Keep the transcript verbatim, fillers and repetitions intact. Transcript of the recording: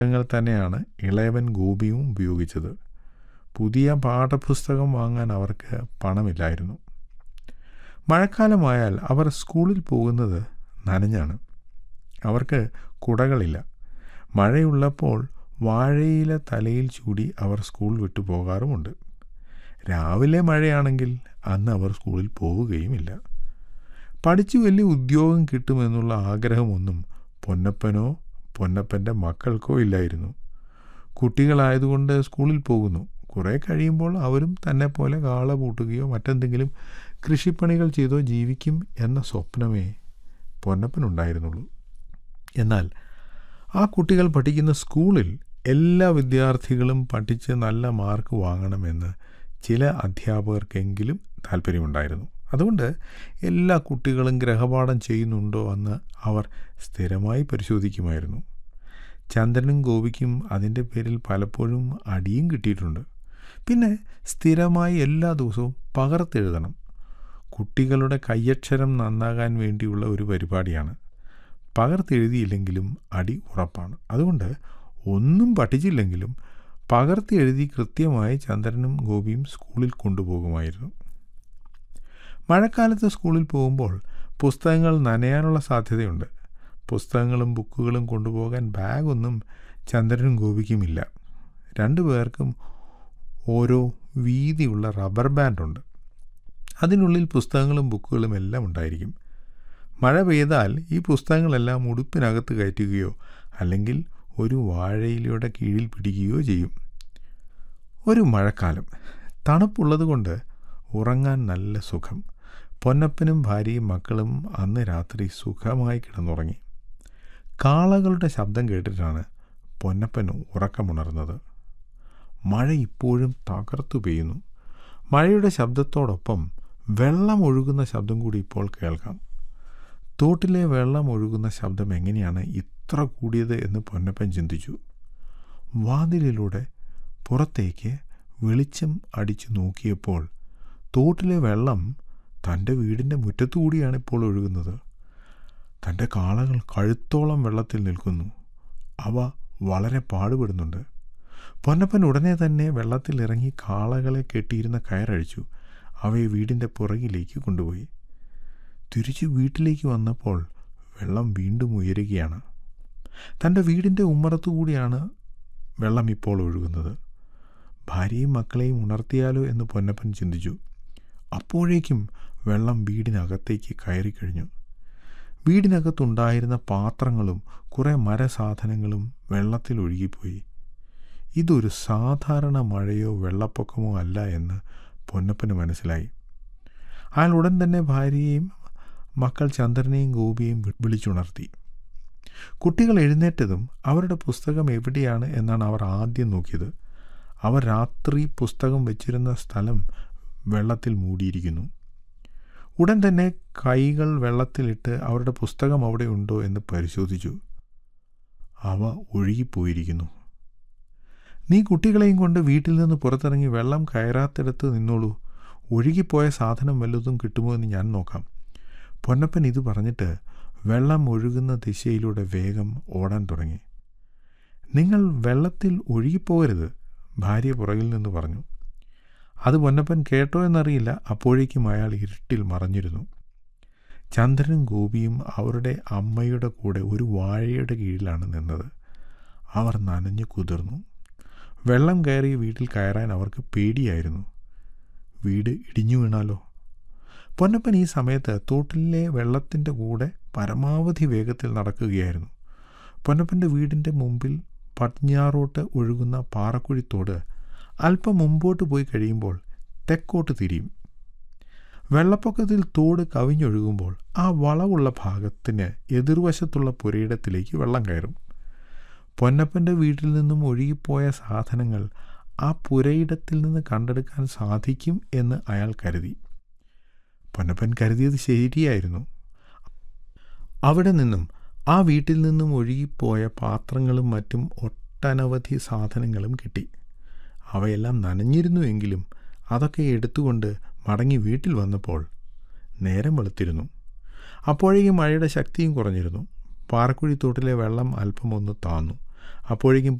പുസ്തകങ്ങൾ തന്നെയാണ് ഇളയവൻ ഗോപിയും ഉപയോഗിച്ചത്. പുതിയ പാഠപുസ്തകം വാങ്ങാൻ അവർക്ക് പണമില്ലായിരുന്നു. മഴക്കാലമായാൽ അവർ സ്കൂളിൽ പോകുന്നത് നനഞ്ഞാണ്. അവർക്ക് കുടകളില്ല. മഴയുള്ളപ്പോൾ വാഴയില തലയിൽ ചൂടി അവർ സ്കൂൾ വിട്ടു പോകാറുമുണ്ട്. രാവിലെ മഴയാണെങ്കിൽ അന്ന് അവർ സ്കൂളിൽ പോവുകയുമില്ല. പഠിച്ചു വലിയ ഉദ്യോഗം കിട്ടുമെന്നുള്ള ആഗ്രഹമൊന്നും പൊന്നപ്പനോ പൊന്നപ്പൻ്റെ മക്കൾക്കോ ഇല്ലായിരുന്നു. കുട്ടികളായതുകൊണ്ട് സ്കൂളിൽ പോകുന്നു. കുറേ കഴിയുമ്പോൾ അവരും തന്നെ പോലെ കാള പൂട്ടുകയോ മറ്റെന്തെങ്കിലും കൃഷിപ്പണികൾ ചെയ്തോ ജീവിക്കും എന്ന സ്വപ്നമേ പൊന്നപ്പനുണ്ടായിരുന്നുള്ളൂ. എന്നാൽ ആ കുട്ടികൾ പഠിക്കുന്ന സ്കൂളിൽ എല്ലാ വിദ്യാർത്ഥികളും പഠിച്ച് നല്ല മാർക്ക് വാങ്ങണമെന്ന് ചില അധ്യാപകർക്കെങ്കിലും താല്പര്യമുണ്ടായിരുന്നു. അതുകൊണ്ട് എല്ലാ കുട്ടികളും ഗൃഹപാഠം ചെയ്യുന്നുണ്ടോ എന്ന് അവർ സ്ഥിരമായി പരിശോധിക്കുമായിരുന്നു. ചന്ദ്രനും ഗോപിക്കും അതിൻ്റെ പേരിൽ പലപ്പോഴും അടിയും കിട്ടിയിട്ടുണ്ട്. പിന്നെ സ്ഥിരമായി എല്ലാ ദിവസവും പകർത്തെഴുതണം. കുട്ടികളുടെ കയ്യക്ഷരം നന്നാകാൻ വേണ്ടിയുള്ള ഒരു പരിപാടിയാണ്. പകർത്തെഴുതിയില്ലെങ്കിലും അടി ഉറപ്പാണ്. അതുകൊണ്ട് ഒന്നും പഠിച്ചില്ലെങ്കിലും പകർത്തി എഴുതി കൃത്യമായി ചന്ദ്രനും ഗോപിയും സ്കൂളിൽ കൊണ്ടുപോകുമായിരുന്നു. മഴക്കാലത്ത് സ്കൂളിൽ പോകുമ്പോൾ പുസ്തകങ്ങൾ നനയാനുള്ള സാധ്യതയുണ്ട്. പുസ്തകങ്ങളും ബുക്കുകളും കൊണ്ടുപോകാൻ ബാഗൊന്നും ചന്ദ്രനും ഗോപിക്കുമില്ല. രണ്ടു പേർക്കും ഓരോ വീതിയുള്ള റബ്ബർ ബാൻഡുണ്ട്. അതിനുള്ളിൽ പുസ്തകങ്ങളും ബുക്കുകളും എല്ലാം ഉണ്ടായിരിക്കും. മഴ പെയ്താൽ ഈ പുസ്തകങ്ങളെല്ലാം ഉടുപ്പിനകത്ത് കയറ്റുകയോ അല്ലെങ്കിൽ ഒരു വാഴയിലയുടെ കീഴിൽ പിടിക്കുകയോ ചെയ്യും. ഒരു മഴക്കാലം തണുപ്പുള്ളത് കൊണ്ട് ഉറങ്ങാൻ നല്ല സുഖം. പൊന്നപ്പനും ഭാര്യയും മക്കളും അന്ന് രാത്രി സുഖമായി കിടന്നുറങ്ങി. കാളകളുടെ ശബ്ദം കേട്ടിട്ടാണ് പൊന്നപ്പൻ ഉറക്കമുണർന്നത്. മഴ ഇപ്പോഴും തകർത്തു പെയ്യുന്നു. മഴയുടെ ശബ്ദത്തോടൊപ്പം വെള്ളം ഒഴുകുന്ന ശബ്ദം കൂടി ഇപ്പോൾ കേൾക്കാം. തോട്ടിലെ വെള്ളം ഒഴുകുന്ന ശബ്ദം എങ്ങനെയാണ് ഇത്ര കൂടിയത് എന്ന് പൊന്നപ്പൻ ചിന്തിച്ചു. വാതിലിലൂടെ പുറത്തേക്ക് വെളിച്ചം അടിച്ചു നോക്കിയപ്പോൾ തോട്ടിലെ വെള്ളം തൻ്റെ വീടിൻ്റെ മുറ്റത്തുകൂടിയാണ് ഇപ്പോൾ ഒഴുകുന്നത്. തൻ്റെ കാളകൾ കഴുത്തോളം വെള്ളത്തിൽ നിൽക്കുന്നു. അവ വളരെ പാടുപെടുന്നുണ്ട്. പൊന്നപ്പൻ ഉടനെ തന്നെ വെള്ളത്തിൽ ഇറങ്ങി കാളകളെ കെട്ടിയിരുന്ന കയറഴിച്ചു അവയെ വീടിൻ്റെ പുറകിലേക്ക് കൊണ്ടുപോയി. തിരിച്ചു വീട്ടിലേക്ക് വന്നപ്പോൾ വെള്ളം വീണ്ടും ഉയരുകയാണ്. തൻ്റെ വീടിൻ്റെ ഉമ്മറത്തുകൂടിയാണ് വെള്ളം ഇപ്പോൾ ഒഴുകുന്നത്. ഭാര്യയും മക്കളെയും ഉണർത്തിയാലോ എന്ന് പൊന്നപ്പൻ ചിന്തിച്ചു. അപ്പോഴേക്കും വെള്ളം വീടിനകത്തേക്ക് കയറിക്കഴിഞ്ഞു. വീടിനകത്തുണ്ടായിരുന്ന പാത്രങ്ങളും കുറേ മരസാധനങ്ങളും വെള്ളത്തിൽ ഒഴുകിപ്പോയി. ഇതൊരു സാധാരണ മഴയോ വെള്ളപ്പൊക്കമോ അല്ല എന്ന് പൊന്നപ്പന് മനസ്സിലായി. അയാൾ ഉടൻ തന്നെ ഭാര്യയെയും മക്കൾ ചന്ദ്രനെയും ഗോപിയെയും വിളിച്ചുണർത്തി. കുട്ടികൾ എഴുന്നേറ്റതും അവരുടെ പുസ്തകം എവിടെയാണ് എന്നാണ് അവർ ആദ്യം നോക്കിയത്. അവർ രാത്രി പുസ്തകം വെച്ചിരുന്ന സ്ഥലം വെള്ളത്തിൽ മൂടിയിരിക്കുന്നു. ഉടൻ തന്നെ കൈകൾ വെള്ളത്തിലിട്ട് അവരുടെ പുസ്തകം അവിടെ ഉണ്ടോ എന്ന് പരിശോധിച്ചു. അവ ഒഴുകിപ്പോയിരിക്കുന്നു. നീ കുട്ടികളെയും കൊണ്ട് വീട്ടിൽ നിന്ന് പുറത്തിറങ്ങി വെള്ളം കയറാത്തിടത്ത് നിന്നോളൂ. ഒഴുകിപ്പോയ സാധനം വല്ലതും കിട്ടുമോ എന്ന് ഞാൻ നോക്കാം. പൊന്നപ്പൻ ഇത് പറഞ്ഞിട്ട് വെള്ളം ഒഴുകുന്ന ദിശയിലൂടെ വേഗം ഓടാൻ തുടങ്ങി. നിങ്ങൾ വെള്ളത്തിൽ ഒഴുകിപ്പോകരുത്, ഭാര്യ പുറകിൽ നിന്ന് പറഞ്ഞു. അത് പൊന്നപ്പൻ കേട്ടോ എന്നറിയില്ല. അപ്പോഴേക്കും അയാൾ ഇരുട്ടിൽ മറഞ്ഞിരുന്നു. ചന്ദ്രനും ഗോപിയും അവരുടെ അമ്മയുടെ കൂടെ ഒരു വാഴയുടെ കീഴിലാണ് നിന്നത്. അവർ നനഞ്ഞു കുതിർന്നു. വെള്ളം കയറിയ വീട്ടിൽ കയറാൻ അവർക്ക് പേടിയായിരുന്നു. വീട് ഇടിഞ്ഞു വീണാലോ? പൊന്നപ്പൻ ഈ സമയത്ത് തോട്ടിലെ വെള്ളത്തിൻ്റെ കൂടെ പരമാവധി വേഗത്തിൽ നടക്കുകയായിരുന്നു. പൊന്നപ്പൻ്റെ വീടിൻ്റെ മുമ്പിൽ പടിഞ്ഞാറോട്ട് ഒഴുകുന്ന പാറക്കുഴിത്തോട് അല്പം മുമ്പോട്ട് പോയി കഴിയുമ്പോൾ തെക്കോട്ട് തിരിയും. വെള്ളപ്പൊക്കത്തിൽ തോട് കവിഞ്ഞൊഴുകുമ്പോൾ ആ വളവുള്ള ഭാഗത്തിന് എതിർവശത്തുള്ള പുരയിടത്തിലേക്ക് വെള്ളം കയറും. പൊന്നപ്പൻ്റെ വീട്ടിൽ നിന്നും ഒഴുകിപ്പോയ സാധനങ്ങൾ ആ പുരയിടത്തിൽ നിന്ന് കണ്ടെടുക്കാൻ സാധിക്കും എന്ന് അയാൾ കരുതി. പൊന്നപ്പൻ കരുതിയത് ശരിയായിരുന്നു. അവിടെ നിന്നും ആ വീട്ടിൽ നിന്നും ഒഴുകിപ്പോയ പാത്രങ്ങളും മറ്റും ഒട്ടനവധി സാധനങ്ങളും കിട്ടി. അവയെല്ലാം നനഞ്ഞിരുന്നുവെങ്കിലും അതൊക്കെ എടുത്തുകൊണ്ട് മടങ്ങി വീട്ടിൽ വന്നപ്പോൾ നേരം വെളുത്തിരുന്നു. അപ്പോഴേക്കും മഴയുടെ ശക്തിയും കുറഞ്ഞിരുന്നു. പാറക്കുഴി തോട്ടിലെ വെള്ളം അല്പം ഒന്ന് താന്നു. അപ്പോഴേക്കും